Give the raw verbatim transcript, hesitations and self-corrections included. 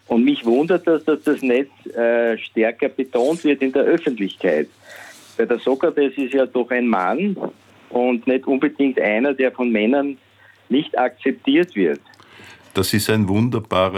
Und mich wundert, dass das, das nicht äh, stärker betont wird in der Öffentlichkeit. Weil der Sokrates ist ja doch ein Mann und nicht unbedingt einer, der von Männern nicht akzeptiert wird. Das ist ein wunderbarer